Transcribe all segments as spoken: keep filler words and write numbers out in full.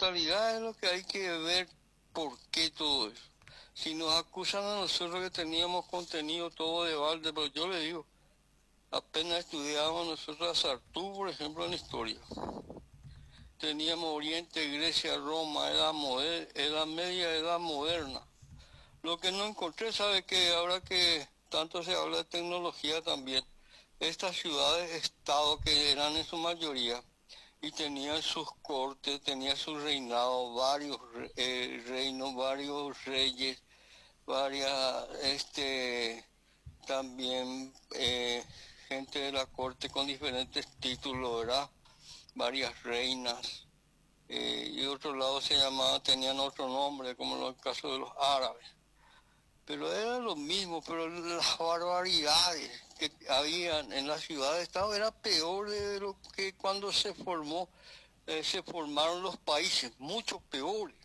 totalidad es lo que hay que ver por qué todo eso. Si nos acusan a nosotros que teníamos contenido todo de balde, pero yo le digo, apenas estudiábamos nosotros a Sartú, por ejemplo, en historia. Teníamos Oriente, Grecia, Roma, Edad, moder edad Media, Edad Moderna. Lo que no encontré, sabe que ahora que tanto se habla de tecnología también, estas ciudades-estado que eran en su mayoría y tenían sus cortes, tenían su reinado, varios eh, reinos, varios reyes, varias, este, también eh, gente de la corte con diferentes títulos, ¿verdad? Varias reinas, eh, y otro lado se llamaban, tenían otro nombre, como en el caso de los árabes. Pero era lo mismo, pero las barbaridades que habían en la ciudad de Estado era peor de lo que cuando se formó, eh, se formaron los países, mucho peores.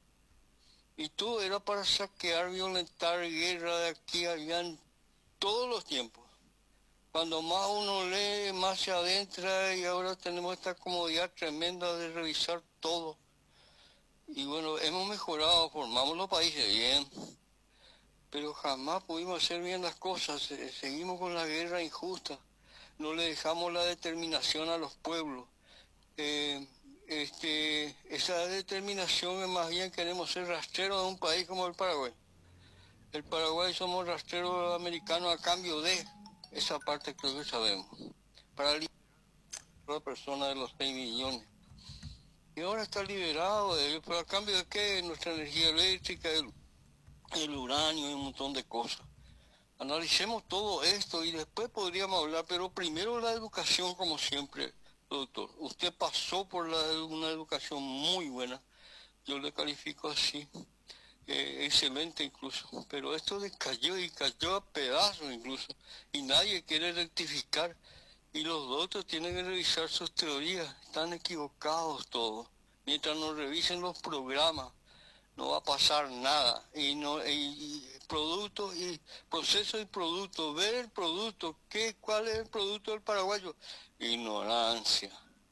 Y todo era para saquear, violentar, guerra de aquí allá en todos los tiempos. Cuando más uno lee, más se adentra y ahora tenemos esta comodidad tremenda de revisar todo. Y bueno, hemos mejorado, formamos los países bien, pero jamás pudimos hacer bien las cosas. Seguimos con la guerra injusta, no le dejamos la determinación a los pueblos. Eh, este, esa determinación es más bien queremos ser rastreros de un país como el Paraguay. El Paraguay somos rastreros americanos a cambio de esa parte, creo que sabemos, para liberar a la persona de los seis millones. Y ahora está liberado de ellos, pero a cambio de qué, nuestra energía eléctrica, el, el uranio y un montón de cosas. Analicemos todo esto y después podríamos hablar, pero primero la educación, como siempre, doctor. Usted pasó por la, una educación muy buena, yo le califico así, eh, excelente incluso, pero esto decayó y cayó a pedazos incluso, y nadie quiere rectificar, y los doctores tienen que revisar sus teorías, están equivocados todos. Mientras no revisen los programas, no va a pasar nada. Y no y, y productos y procesos y productos, ver el producto, qué, cuál es el producto del paraguayo. Ignorancia,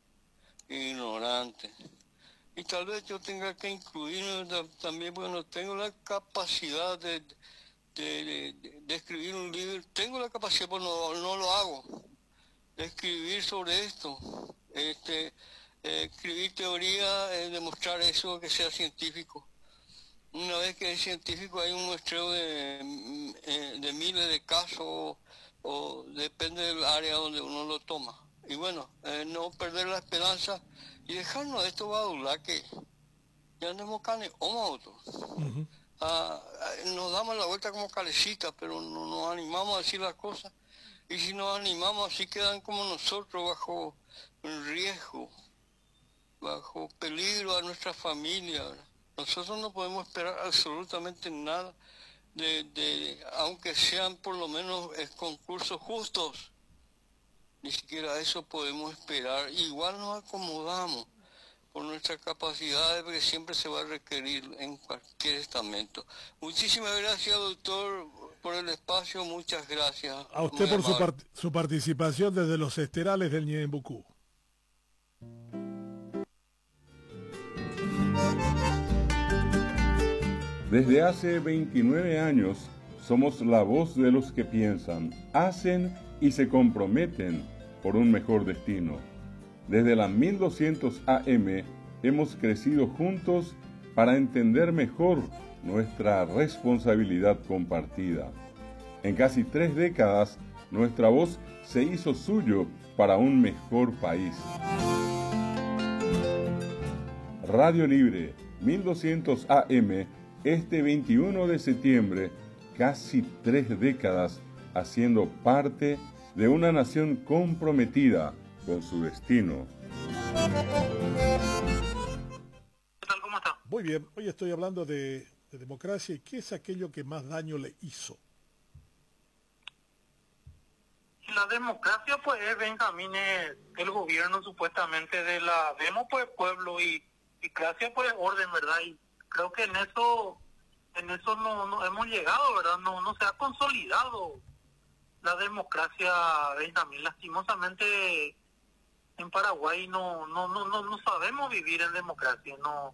ignorante. Y tal vez yo tenga que incluirme también, porque no tengo la capacidad de, de, de, de escribir un libro. Tengo la capacidad, pero no, no lo hago, de escribir sobre esto. Este, eh, escribir teoría, eh, demostrar eso, que sea científico. Una vez que es científico hay un muestreo de, de miles de casos, o, o depende del área donde uno lo toma. Y bueno, eh, no perder la esperanza y dejarnos de esto va que ya no cane o auto. Uh-huh. Ah, nos damos la vuelta como calecita, pero no nos animamos a decir las cosas. Y si nos animamos así quedan como nosotros bajo riesgo, bajo peligro a nuestra familia, ¿verdad? Nosotros no podemos esperar absolutamente nada, de, de, aunque sean por lo menos eh, concursos justos. Ni siquiera eso podemos esperar. Igual nos acomodamos por nuestras capacidades, porque siempre se va a requerir en cualquier estamento. Muchísimas gracias, doctor, por el espacio. Muchas gracias. A usted por su, part su participación desde los esterales del Ñembucú. Desde hace veintinueve años somos la voz de los que piensan, hacen y se comprometen por un mejor destino. Desde la mil doscientos A M hemos crecido juntos para entender mejor nuestra responsabilidad compartida. En casi tres décadas, nuestra voz se hizo suyo para un mejor país. Radio Libre, mil doscientos A M, este veintiuno de septiembre, casi tres décadas haciendo parte de una nación comprometida con su destino. ¿Qué tal? ¿Cómo está? Muy bien, hoy estoy hablando de, de democracia y qué es aquello que más daño le hizo. La democracia pues es, Benjamín, es el gobierno supuestamente de la demo pues pueblo y, y gracia pues orden, ¿verdad? Y creo que en eso en eso no, no hemos llegado, ¿verdad? No no se ha consolidado la democracia, Benjamín. Lastimosamente en Paraguay no no no no no sabemos vivir en democracia, no